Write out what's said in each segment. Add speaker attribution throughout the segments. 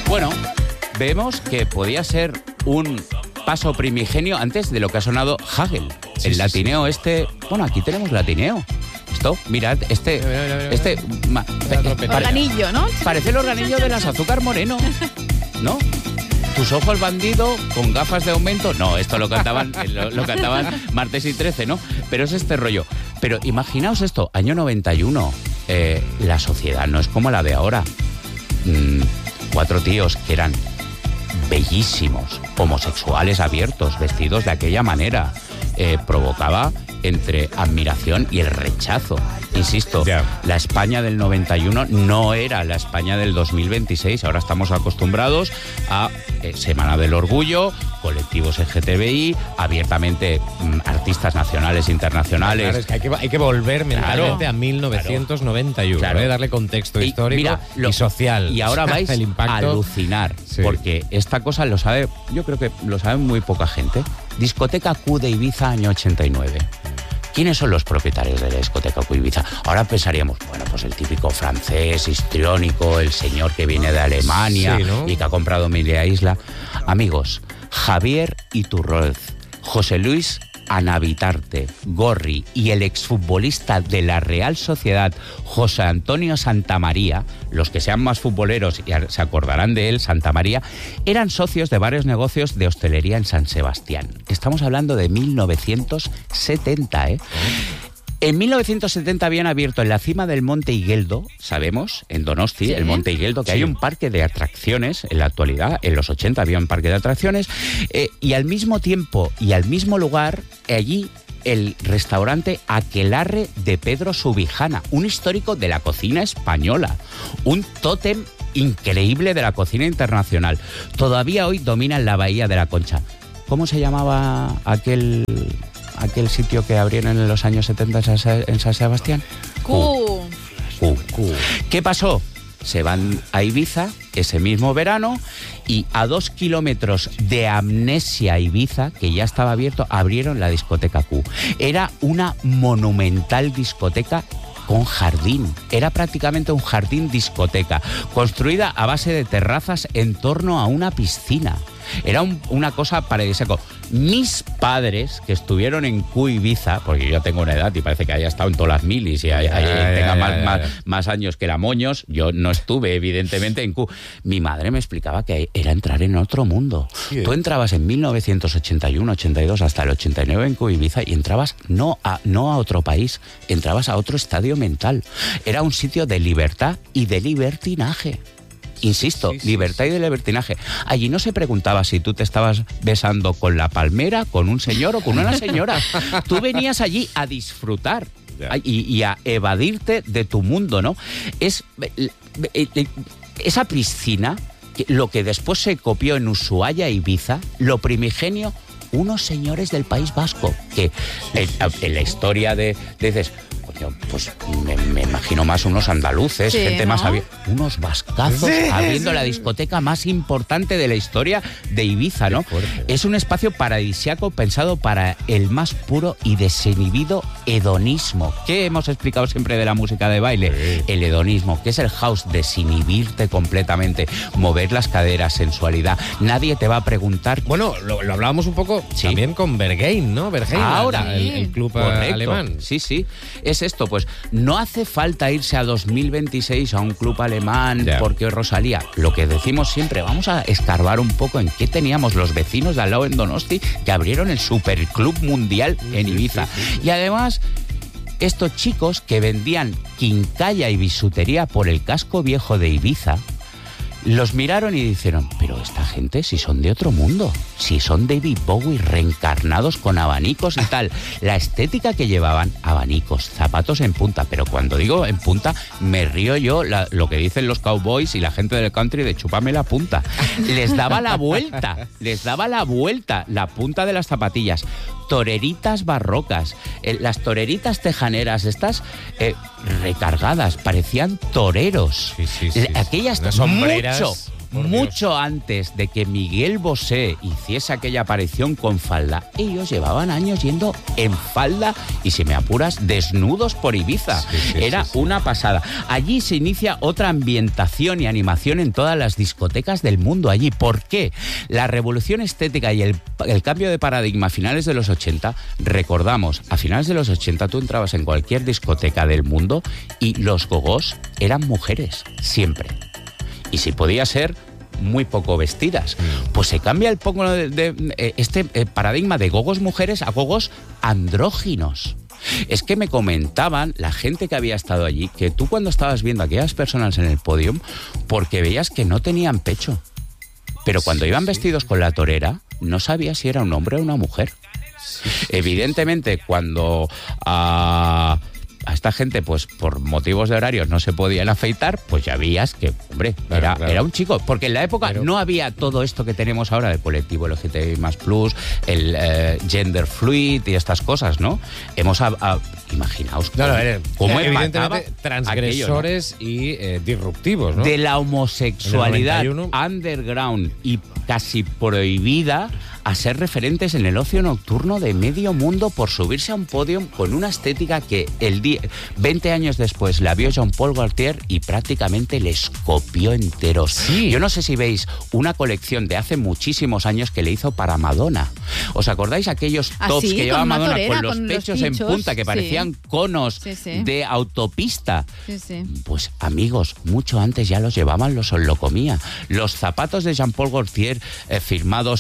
Speaker 1: Bueno, vemos que podía ser un paso primigenio antes de lo que ha sonado Hagel. El latineo este... Bueno, aquí tenemos latineo. Esto, mirad,
Speaker 2: organillo, ¿no?
Speaker 1: Parece el organillo de las Azúcar Moreno, ¿no? Tus ojos bandido con gafas de aumento. No, esto lo cantaban Martes y 13, ¿no? Pero es este rollo. Pero imaginaos esto, año 91. La sociedad no es como la de ahora. 4 tíos que eran bellísimos, homosexuales abiertos, vestidos de aquella manera. Provocaba entre admiración y el rechazo. Insisto, la España del 91 no era la España del 2026. Ahora estamos acostumbrados a Semana del Orgullo, colectivos LGTBI, abiertamente artistas nacionales e internacionales.
Speaker 3: Claro, es que hay que volver mentalmente a 1991, darle contexto histórico y social.
Speaker 1: Y ahora vais a alucinar, porque esta cosa lo sabe, yo creo que lo sabe muy poca gente. Discoteca Q de Ibiza, año 89. ¿Quiénes son los propietarios de la discoteca Q Ibiza? Ahora pensaríamos, bueno, pues el típico francés, histriónico, el señor que viene de Alemania, ¿no? Y que ha comprado media isla. Amigos, Javier Iturroz, José Luis Anavitarte, Gorri y el exfutbolista de la Real Sociedad, José Antonio Santamaría, los que sean más futboleros se acordarán de él, Santamaría, eran socios de varios negocios de hostelería en San Sebastián. Estamos hablando de 1970, ¿eh? En 1970 habían abierto en la cima del Monte Igueldo, sabemos, en Donosti, el Monte Igueldo, que hay un parque de atracciones en la actualidad. En los 80 había un parque de atracciones, y al mismo tiempo y al mismo lugar, allí el restaurante Aquelarre de Pedro Subijana, un histórico de la cocina española, un tótem increíble de la cocina internacional. Todavía hoy domina en la Bahía de la Concha. ¿Cómo se llamaba aquel sitio que abrieron en los años 70 en San Sebastián?
Speaker 2: Q.
Speaker 1: ¿Qué pasó? Se van a Ibiza ese mismo verano y a 2 kilómetros de Amnesia Ibiza, que ya estaba abierto, abrieron la discoteca Q. Era una monumental discoteca con jardín. Era prácticamente un jardín discoteca, construida a base de terrazas en torno a una piscina. Era una cosa paradisíaca. Mis padres, que estuvieron en Q Ibiza, porque yo tengo una edad y parece que haya estado en todas las milis y tenga más años que la Moños, yo no estuve evidentemente en Q. Mi madre me explicaba que era entrar en otro mundo. Sí. Tú entrabas en 1981, 82 hasta el 89 en Q Ibiza y entrabas no a otro país, entrabas a otro estadio mental. Era un sitio de libertad y de libertinaje. Insisto, libertad y de libertinaje. Allí no se preguntaba si tú te estabas besando con la palmera, con un señor o con una señora. Tú venías allí a disfrutar y a evadirte de tu mundo, ¿no? Esa piscina, lo que después se copió en Ushuaia, Ibiza, lo primigenio, unos señores del País Vasco, que en la historia dices... Pues me imagino más unos andaluces, gente más unos vascazos abriendo la discoteca más importante de la historia de Ibiza, ¿no? Es un espacio paradisíaco pensado para el más puro y desinhibido hedonismo. ¿Qué hemos explicado siempre de la música de baile? El hedonismo, que es el house, desinhibirte completamente, mover las caderas, sensualidad. Nadie te va a preguntar...
Speaker 3: Bueno, lo hablábamos un poco también con Berghain, ¿no? Berghain, ahora el club alemán.
Speaker 1: Sí. Es esto, pues no hace falta irse a 2026 a un club alemán porque Rosalía. Lo que decimos siempre, vamos a escarbar un poco en qué teníamos los vecinos de al lado en Donosti que abrieron el Superclub Mundial en Ibiza. Y además, estos chicos que vendían quincalla y bisutería por el casco viejo de Ibiza, los miraron y dijeron, pero esta gente si son de otro mundo, si son David Bowie reencarnados con abanicos y tal. La estética que llevaban, abanicos, zapatos en punta, pero cuando digo en punta me río yo lo que dicen los cowboys y la gente del country de chúpame la punta. Les daba la vuelta la punta de las zapatillas. Toreritas barrocas, las toreritas tejaneras estas recargadas, parecían toreros. Aquellas
Speaker 3: sombreras
Speaker 1: mucho antes de que Miguel Bosé hiciese aquella aparición con falda, ellos llevaban años yendo en falda y, si me apuras, desnudos por Ibiza. Era una pasada. Allí se inicia otra ambientación y animación en todas las discotecas del mundo allí. ¿Por qué? La revolución estética y el cambio de paradigma a finales de los 80, recordamos, a finales de los 80 tú entrabas en cualquier discoteca del mundo y los gogós eran mujeres, siempre. Y si podía ser, muy poco vestidas. Pues se cambia el poco este paradigma de gogos mujeres a gogos andróginos. Es que me comentaban la gente que había estado allí que tú, cuando estabas viendo a aquellas personas en el podio, porque veías que no tenían pecho, pero cuando iban vestidos con la torera no sabías si era un hombre o una mujer. Evidentemente, cuando a esta gente, pues por motivos de horarios, no se podían afeitar, pues ya veías que, hombre, era un chico. Porque en la época no había todo esto que tenemos ahora del colectivo LGTBI++, el gender fluid y estas cosas, ¿no? Imaginaos cómo
Speaker 3: evidentemente transgresores aquello, ¿no? Y disruptivos, ¿no?
Speaker 1: De la homosexualidad underground y casi prohibida a ser referentes en el ocio nocturno de medio mundo por subirse a un podio con una estética que 20 años después la vio Jean-Paul Gaultier y prácticamente les copió enteros. Sí. Yo no sé si veis una colección de hace muchísimos años que le hizo para Madonna. ¿Os acordáis aquellos tops que llevaba Madonna con los pechos en punta que parecían conos de autopista? Pues amigos, mucho antes ya los llevaban los Onlocomía. Los zapatos de Jean-Paul Gaultier firmados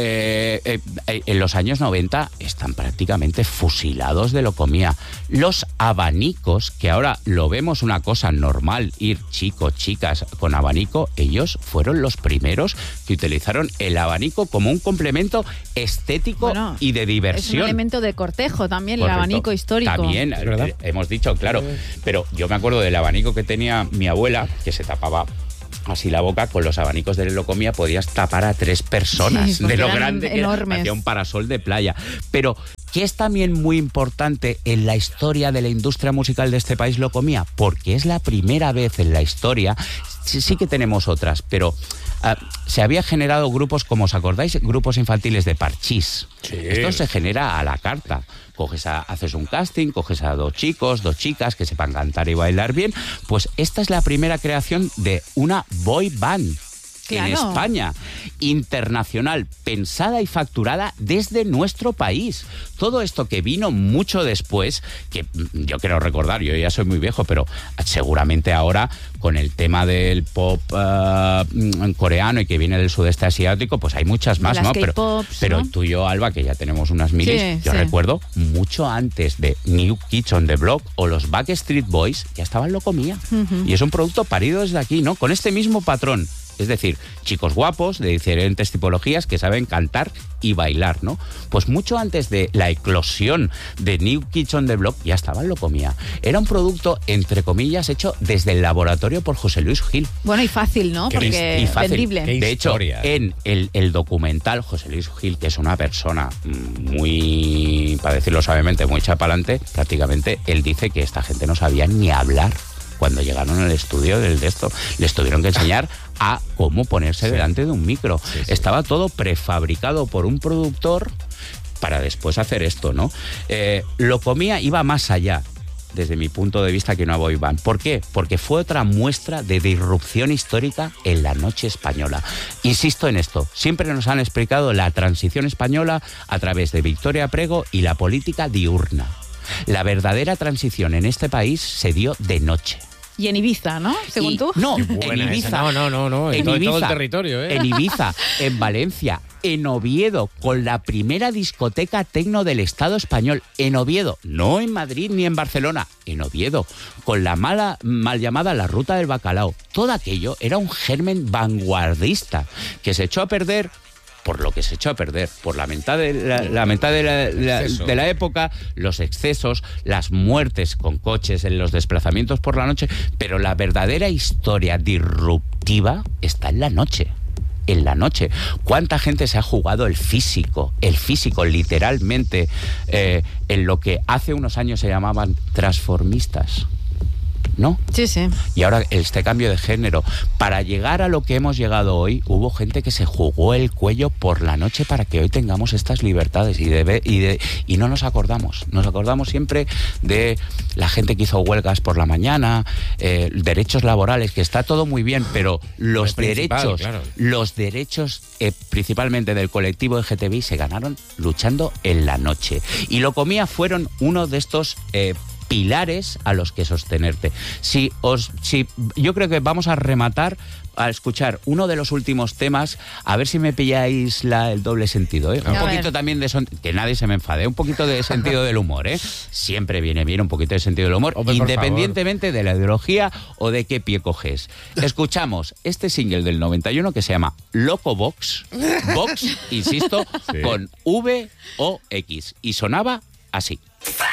Speaker 1: en los años 90 están prácticamente fusilados de locomía. Los abanicos, que ahora lo vemos una cosa normal, ir chicos, chicas con abanico, ellos fueron los primeros que utilizaron el abanico como un complemento estético y de diversión.
Speaker 2: Es un elemento de cortejo también. Correcto. El abanico histórico.
Speaker 1: También, hemos dicho, claro, pero yo me acuerdo del abanico que tenía mi abuela, que se tapaba así la boca. Con los abanicos de locomía podías tapar a 3 personas de lo grande que era. Hacía un parasol de playa. Pero ¿qué es también muy importante en la historia de la industria musical de este país, Locomía? Porque es la primera vez en la historia, sí que tenemos otras, pero se había generado grupos, como os acordáis, grupos infantiles de parchís. Sí. Esto se genera a la carta. Haces un casting, coges a 2 chicos, 2 chicas que sepan cantar y bailar bien. Pues esta es la primera creación de una boy band. Claro. En España, internacional, pensada y facturada desde nuestro país. Todo esto que vino mucho después, que yo quiero recordar, yo ya soy muy viejo, pero seguramente ahora con el tema del pop coreano y que viene del sudeste asiático, pues hay muchas más, ¿no? Pero tú y yo, Alba, que ya tenemos unas milis, yo recuerdo mucho antes de New Kids on the Block o los Backstreet Boys, ya estaban Locomía. Y es un producto parido desde aquí, ¿no? Con este mismo patrón. Es decir, chicos guapos de diferentes tipologías que saben cantar y bailar, ¿no? Pues mucho antes de la eclosión de New Kids on the Block ya estaba Locomía. Era un producto, entre comillas, hecho desde el laboratorio por José Luis Gil.
Speaker 2: Bueno, y fácil, ¿no? Porque es vendible.
Speaker 1: De hecho, en el documental, José Luis Gil, que es una persona muy, para decirlo suavemente, muy echa para adelante, prácticamente él dice que esta gente no sabía ni hablar cuando llegaron al estudio de esto. Les tuvieron que enseñar a cómo ponerse delante de un micro. Estaba todo prefabricado por un productor para después hacer esto, ¿no? Locomía iba más allá, desde mi punto de vista, que una boy band. ¿Por qué? Porque fue otra muestra de disrupción histórica en la noche española. Insisto en esto, siempre nos han explicado la transición española a través de Victoria Prego y la política diurna. La verdadera transición en este país se dio de noche.
Speaker 2: Y en Ibiza, ¿no? Según tú.
Speaker 1: No, en Ibiza.
Speaker 3: No. En todo el territorio, ¿eh?
Speaker 1: En Ibiza, en Valencia, en Oviedo, con la primera discoteca tecno del Estado español. En Oviedo, no en Madrid ni en Barcelona, en Oviedo, con la mal llamada la Ruta del Bacalao. Todo aquello era un germen vanguardista que se echó a perder por lo que se echó a perder, por la mitad de la época, los excesos, las muertes con coches en los desplazamientos por la noche, pero la verdadera historia disruptiva está en la noche. En la noche. ¿Cuánta gente se ha jugado el físico literalmente, en lo que hace unos años se llamaban transformistas? ¿no?
Speaker 2: Sí, sí.
Speaker 1: Y ahora este cambio de género. Para llegar a lo que hemos llegado hoy, hubo gente que se jugó el cuello por la noche para que hoy tengamos estas libertades y no nos acordamos. Nos acordamos siempre de la gente que hizo huelgas por la mañana, derechos laborales, que está todo muy bien, pero los derechos, claro. Los derechos principalmente del colectivo LGTBI se ganaron luchando en la noche. Y lo comía fueron uno de estos pilares a los que sostenerte. Yo creo que vamos a rematar a escuchar uno de los últimos temas, a ver si me pilláis el doble sentido, ¿eh? Un poquito también de que nadie se me enfade, un poquito de sentido del humor, ¿eh? Siempre viene bien un poquito de sentido del humor, independientemente de la ideología o de qué pie coges. Escuchamos este single del 91 que se llama Loco Vox, Vox, insisto, sí, con V-O-X, y sonaba así.